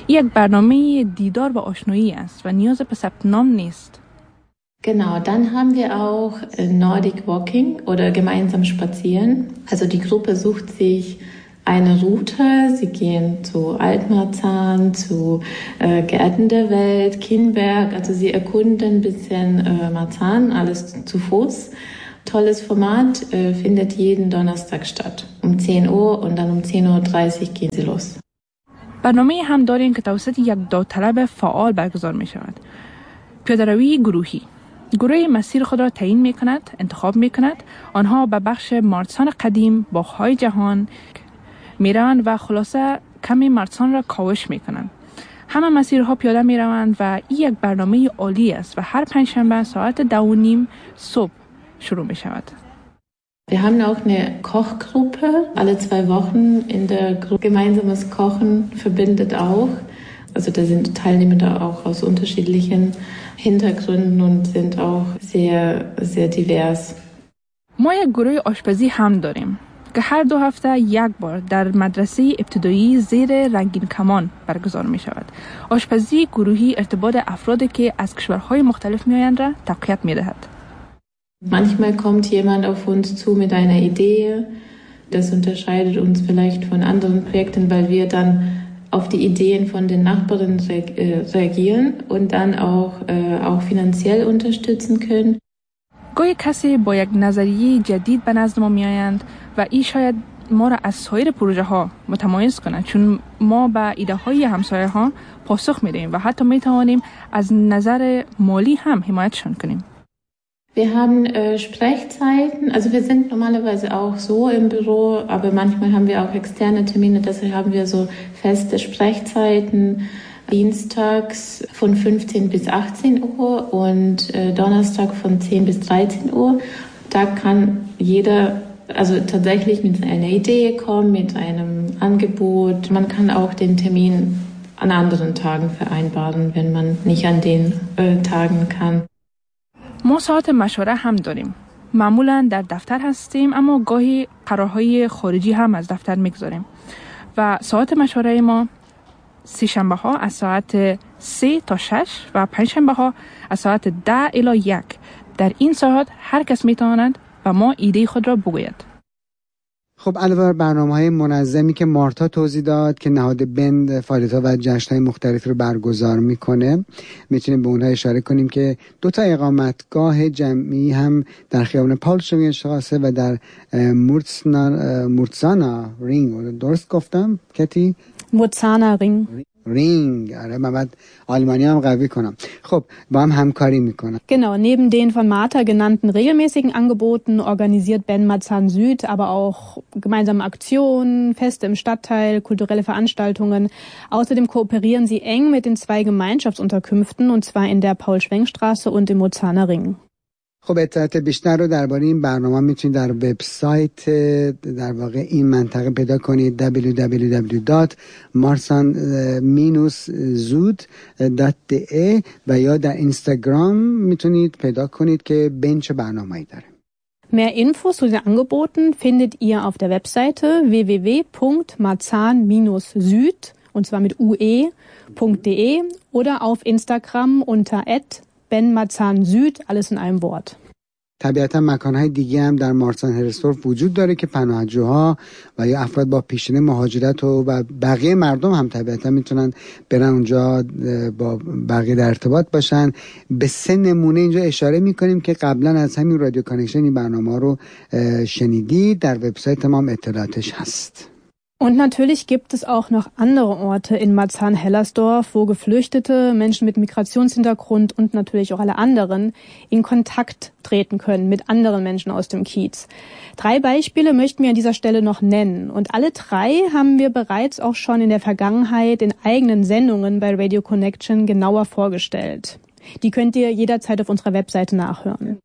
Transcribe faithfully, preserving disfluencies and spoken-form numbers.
یک برنامه دیدار و آشنایی است و نیاز به ثبت نام نیست. Genau, dann haben wir auch Nordic Walking oder gemeinsam spazieren. Also die Gruppe sucht sich eine Route. Sie gehen zu Altmarzahn, zu äh, Gärten der Welt, Kienberg. Also sie erkunden ein bisschen äh, Marzahn, alles zu Fuß. Tolles Format, äh, findet jeden Donnerstag statt. Um zehn Uhr und dann um zehn Uhr dreißig gehen sie los. برنامه هم داریم که توسط یک داوطلب فعال برگزار می شود. پیاده‌روی گروهی. گروه مسیر خود را تعیین می کند، انتخاب می کند. آنها به بخش مارسان قدیم، باغ‌های جهان می روند و خلاصه کمی مارسان را کاوش می کنند. همه مسیرها پیاده می روند و این یک برنامه عالی است و هر پنجشنبه ساعت دو و نیم صبح شروع می شود. Wir haben auch eine Kochgruppe. Alle zwei Wochen in der Gruppe gemeinsames Kochen verbindet auch. Also da sind Teilnehmer auch aus unterschiedlichen Hintergründen und sind auch sehr, sehr divers. ما یک گروه آشپزی هم داریم که هر دو هفته یک بار در مدرسه ابتدایی زیر رنگین کمان برگزار می شود. آشپزی گروهی ارتباط افرادی که از کشورهای مختلف می آیند را تقویت می دهد. Manchmal kommt jemand auf uns zu mit einer Idee. Das unterscheidet uns vielleicht von anderen Projekten, weil wir dann auf die Ideen von den Nachbarn reagieren und dann auch, äh, auch finanziell unterstützen können. گاهی کسی با یک نظریه جدید به نزد ما می آیند و این شاید ما را از سایر پروژه ها متمایز کند، چون ما به ایده های همسایه ها پاسخ می دهیم و حتی می توانیم از نظر مالی هم حمایتشان کنیم. Wir haben äh, Sprechzeiten, also wir sind normalerweise auch so im Büro, aber manchmal haben wir auch externe Termine, deshalb haben wir so feste Sprechzeiten, dienstags von fünfzehn bis achtzehn Uhr und äh, Donnerstag von zehn bis dreizehn Uhr. Da kann jeder also tatsächlich mit einer Idee kommen, mit einem Angebot. Man kann auch den Termin an anderen Tagen vereinbaren, wenn man nicht an den äh, Tagen kann. ما ساعت مشوره هم داریم. معمولا در دفتر هستیم اما گاهی قرارهای خارجی هم از دفتر میگذاریم. و ساعت مشوره ما سی شنبه ها از ساعت سه تا شش و پنج شنبه ها از ساعت ده الی یک. در این ساعت هر کس میتواند و ما ایده خود را بگوید. خب علاوه بر برنامه‌های منظمی که مارتا توضیح داد که نهاد بند فعالیت‌ها و جشن‌های مختلفی رو برگزار میکنه، میتونیم به اونها اشاره کنیم که دو تا اقامتگاه جمعی هم در خیابان پاول شوینشتراسه و در مورتسانا مورتسانا رینگ، درست گفتم کتی؟ مورتسانا رینگ رینگ آره من بعد آلمانی هم قوی کنم. خب با هم همکاری میکنن. Genau, neben den von Martha genannten regelmäßigen Angeboten organisiert Ben Marzahn Süd aber auch gemeinsame Aktionen, Feste im Stadtteil, kulturelle Veranstaltungen. Außerdem kooperieren sie eng mit den zwei Gemeinschaftsunterkünften und zwar in der Paul-Schwenk-Straße und im Mozarner Ring. خب اطلاعات بیشتر رو درباره این برنامه میتونید در وبسایت در واقع این منطقه پیدا کنید دبلیو دبلیو دبلیو دات مارسان زود دات دی ای و یا در اینستاگرام میتونید پیدا کنید که بین چه برنامه‌ای داره. Mehr Infos zu den Angeboten findet ihr auf der Webseite w w w punkt marzahn süd und zwar mit ue punkt de oder auf Instagram unter at Ben Marzahn Süd, alles in einem Wort. طبیعتا مکانهای دیگه هم در مارسان هرستورف وجود داره که پناهجوها و یا افراد با پیشینه مهاجرت و بقیه مردم هم طبیعتا میتونن برن اونجا با بقیه در ارتباط باشن. به سه نمونه اینجا اشاره میکنیم که قبلا از همین رادیو کانکشن این برنامه رو شنیدید. در وبسایت ما هم اطلاعاتش هست. Und natürlich gibt es auch noch andere Orte in Marzahn-Hellersdorf, wo Geflüchtete, Menschen mit Migrationshintergrund und natürlich auch alle anderen in Kontakt treten können mit anderen Menschen aus dem Kiez. Drei Beispiele möchten wir an dieser Stelle noch nennen. Und alle drei haben wir bereits auch schon in der Vergangenheit in eigenen Sendungen bei Radio Connection genauer vorgestellt. Die könnt ihr jederzeit auf unserer Webseite nachhören.